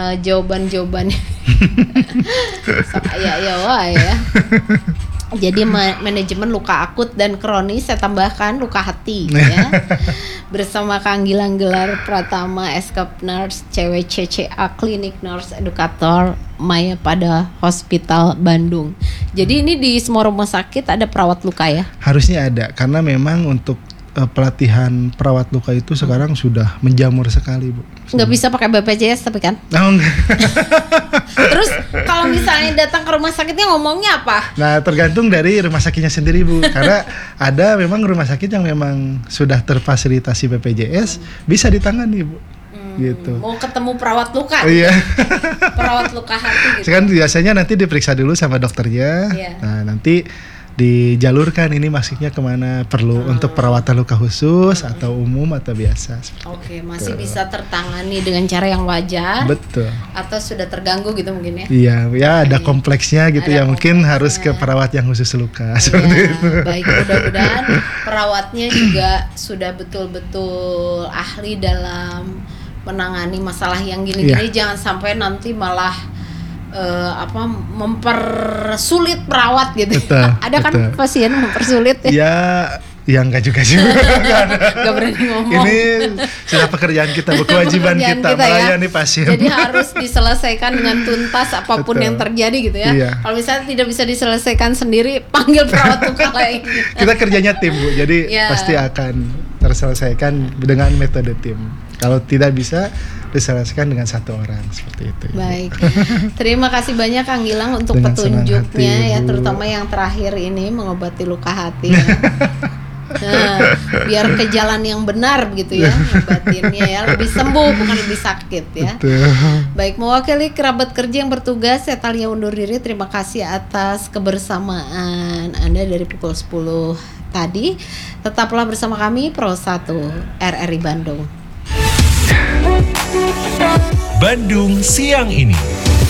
jawaban-jawabannya. Sok ya wae ya. Jadi manajemen luka akut dan kronis, saya tambahkan luka hati ya. Bersama Kang Gilang Gelar Pratama, Eskap Nurse, CWCCA Clinic Nurse Educator Maya pada Hospital Bandung. Jadi ini di semua rumah sakit ada perawat luka ya? Harusnya ada, karena memang untuk pelatihan perawat luka itu sekarang sudah menjamur sekali, Bu. Nggak bisa pakai BPJS tapi kan? Oh, enggak. Terus kalau misalnya datang ke rumah sakitnya ngomongnya apa? Nah, tergantung dari rumah sakitnya sendiri, Bu. Karena ada memang rumah sakit yang memang sudah terfasilitasi BPJS, bisa ditangani, Bu. Gitu. Mau ketemu perawat luka? Iya. Perawat luka hati gitu. Kan biasanya nanti diperiksa dulu sama dokternya. Iya. Nah, nanti dijalurkan ini masuknya kemana, perlu untuk perawatan luka khusus atau umum atau biasa. Oke, masih bisa tertangani dengan cara yang wajar. Betul. Atau sudah terganggu gitu mungkin ya? Iya, ya ada kompleksnya gitu Ada ya, mungkin kompleksnya. harus ke perawat yang khusus luka Iya, seperti itu. baik, mudah-mudahan perawatnya juga sudah betul-betul ahli dalam menangani masalah yang gini-gini. Jangan sampai nanti malah mempersulit perawat gitu. Betul, Ada kan betul. pasien mempersulit ya? Ya enggak juga sih. Gak berani ngomong. Ini sudah pekerjaan kita, kewajiban Pekerjaan kita kita ya. melayani pasien. Jadi harus diselesaikan dengan tuntas apapun Betul. yang terjadi gitu ya. Iya. Kalau misalnya tidak bisa diselesaikan sendiri, panggil perawat luka lain. Kita kerjanya tim, Bu. Jadi Iya. pasti akan terselesaikan dengan metode tim. Kalau tidak bisa diselesaikan dengan satu orang, seperti itu. Baik, terima kasih banyak Kang Gilang untuk Dengan senang petunjuknya hati, ya, Bu. terutama yang terakhir ini mengobati luka hati ya. Nah, biar ke jalan yang benar begitu ya, ngobatinnya ya, lebih sembuh bukan lebih sakit ya. Betul. Baik, mewakili kerabat kerja yang bertugas, saya Talia undur diri. Terima kasih atas kebersamaan Anda dari pukul 10 tadi. Tetaplah bersama kami Pro 1 RRI Bandung. Bandung siang ini.